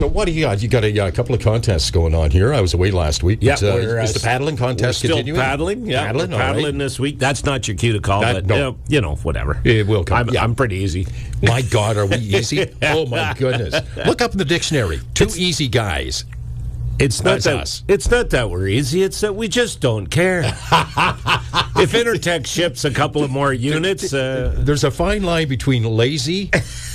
So what do you got? You got a couple of contests going on here. I was away last week. Yeah, is the paddling contest still continuing? paddling? Yeah, paddling, paddling this week. That's not your cue to call, but no. Whatever. It will come. I'm pretty easy. My God, are we easy? Oh my goodness! Look up in the dictionary. Two easy guys. It's not that we're easy. It's that we just don't care. If Intertech ships a couple of more units, there's a fine line between lazy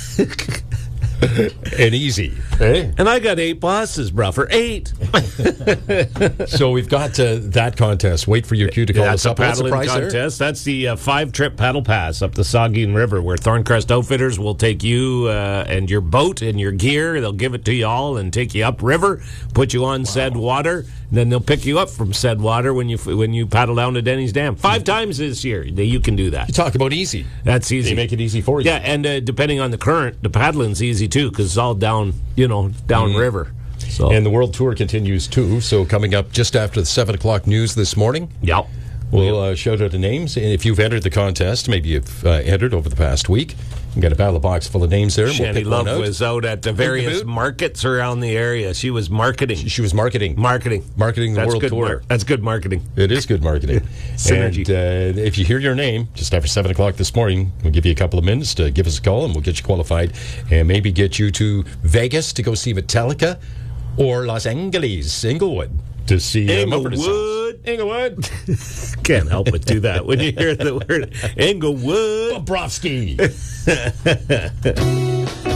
and easy. Hey? And I got 8 bosses, bro, for 8. So we've got that contest. Wait for your cue to call us up. That's a paddling contest. That's the 5-trip paddle pass up the Saugeen River, where Thorncrest Outfitters will take you and your boat and your gear. They'll give it to you all and take you upriver, put you on said water. Then they'll pick you up from said water when you paddle down to Denny's Dam. 5 times this year you can do that. You talk about easy. That's easy. They make it easy for you. Yeah, and depending on the current, the paddling's easy too because it's all down river. So. And the World Tour continues too. So coming up just after the 7 o'clock news this morning. Yep. We'll shout out the names. And if you've entered the contest, maybe you've entered over the past week, you got a battle box full of names there. Shanny Love was out at the various markets around the area. She was marketing. She was marketing the World Tour. That's good marketing. It is good marketing. Synergy. And if you hear your name just after 7 o'clock this morning, we'll give you a couple of minutes to give us a call, and we'll get you qualified and maybe get you to Vegas to go see Metallica or Los Angeles, Inglewood, to see Inglewood. Can't help but do that when you hear the word Inglewood. Bobrovsky.